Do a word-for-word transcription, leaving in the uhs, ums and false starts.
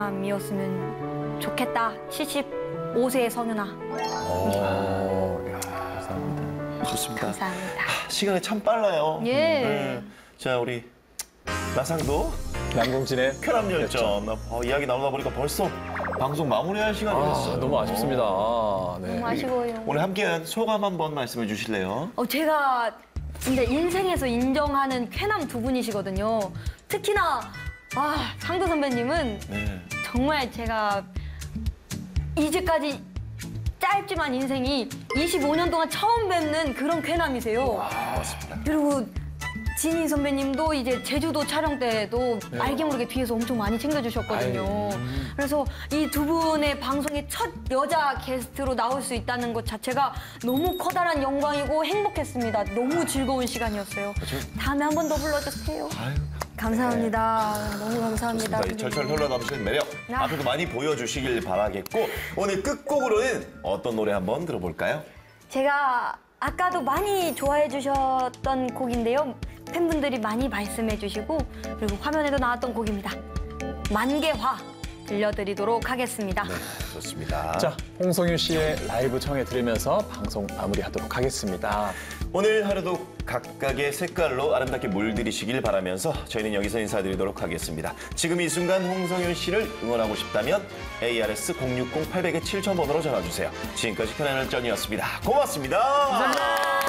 이었으면 좋겠다. 칠십오 세의 성윤아. 오, 야, 감사합니다. 좋습니다. 감사합니다. 아, 시간이 참 빨라요. 예. 네. 자, 우리 나상도 남궁진의 쾌남열전. 어, 이야기 나누다 보니까 벌써 방송 마무리할 시간이 아, 됐어요. 너무 아쉽습니다. 아, 네. 너무 아쉬워요. 오늘 함께한 소감 한번 말씀해 주실래요? 어, 제가 진짜 인생에서 인정하는 쾌남 두 분이시거든요. 특히나 아, 상도 선배님은 네. 정말 제가 이제까지 짧지만 인생이 이십오 년 동안 처음 뵙는 그런 쾌남이세요. 맞습니다. 그리고 진희 선배님도 이제 제주도 촬영 때도 알게 모르게 뒤에서 엄청 많이 챙겨주셨거든요. 그래서 이 두 분의 방송에 첫 여자 게스트로 나올 수 있다는 것 자체가 너무 커다란 영광이고 행복했습니다. 너무 즐거운 시간이었어요. 다음에 한 번 더 불러주세요. 아유, 감사합니다. 너무 감사합니다. 좋습니다. 이 절철 흘러넘치는 매력 아. 앞으로도 많이 보여주시길 바라겠고 오늘 끝곡으로는 어떤 노래 한번 들어볼까요? 제가 아까도 많이 좋아해 주셨던 곡인데요. 팬분들이 많이 말씀해 주시고 그리고 화면에도 나왔던 곡입니다. 만개화 들려드리도록 하겠습니다. 네, 좋습니다. 자, 홍성윤 씨의 라이브 청해 들으면서 방송 마무리하도록 하겠습니다. 오늘 하루도 각각의 색깔로 아름답게 물들이시길 바라면서 저희는 여기서 인사드리도록 하겠습니다. 지금 이 순간 홍성윤 씨를 응원하고 싶다면 에이아르에스 공육공 팔공공 칠천 번으로 전화주세요. 지금까지 쾌남열전이었습니다. 고맙습니다. 감사합니다.